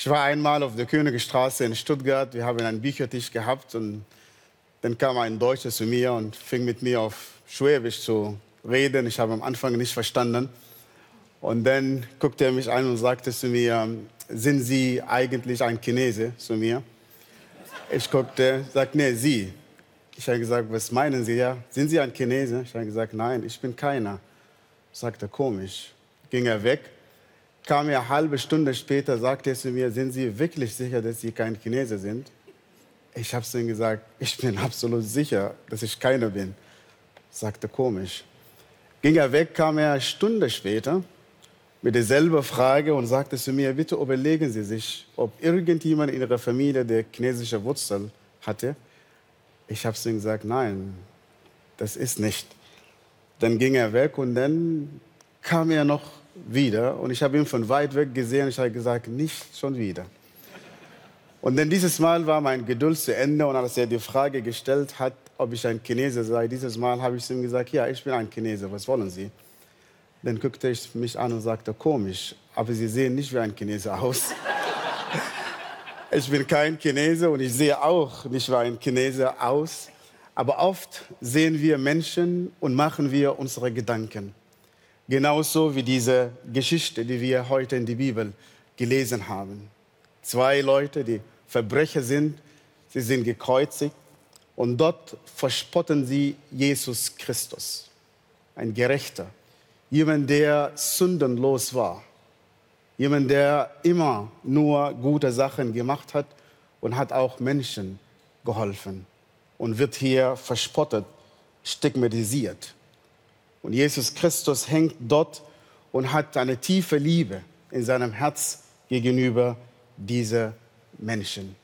Ich war einmal auf der Königstraße in Stuttgart. Wir haben einen Büchertisch gehabt und dann kam ein Deutscher zu mir und fing mit mir auf Schwäbisch zu reden. Ich habe am Anfang nicht verstanden. Und dann guckte er mich an und sagte zu mir, sind Sie eigentlich ein Chinese zu mir? Ich guckte, sagte, nee, Sie. Ich habe gesagt, was meinen Sie? Ja, sind Sie ein Chinese? Ich habe gesagt, nein, ich bin keiner. Sagte, komisch. Ging er weg. Kam er eine halbe Stunde später, sagte er zu mir, sind Sie wirklich sicher, dass Sie kein Chinese sind? Ich habe zu ihm gesagt, ich bin absolut sicher, dass ich keiner bin. Sagte, komisch. Ging er weg, kam er eine Stunde später mit derselben Frage und sagte zu mir, bitte überlegen Sie sich, ob irgendjemand in Ihrer Familie der chinesische Wurzel hatte. Ich habe zu ihm gesagt, nein, das ist nicht. Dann ging er weg und dann kam er noch wieder und ich habe ihn von weit weg gesehen. Ich habe gesagt, nicht schon wieder. Und dann dieses Mal war mein Geduld zu Ende und als er die Frage gestellt hat, ob ich ein Chinese sei, dieses Mal habe ich zu ihm gesagt, ja, ich bin ein Chinese, was wollen Sie? Dann guckte ich mich an und sagte, komisch, aber Sie sehen nicht wie ein Chinese aus. Ich bin kein Chinese und ich sehe auch nicht wie ein Chinese aus. Aber oft sehen wir Menschen und machen wir unsere Gedanken. Genauso wie diese Geschichte, die wir heute in der Bibel gelesen haben. 2 Leute, die Verbrecher sind, sie sind gekreuzigt und dort verspotten sie Jesus Christus, ein Gerechter, jemand, der sündenlos war, jemand, der immer nur gute Sachen gemacht hat und hat auch Menschen geholfen und wird hier verspottet, stigmatisiert. Und Jesus Christus hängt dort und hat eine tiefe Liebe in seinem Herz gegenüber diesen Menschen.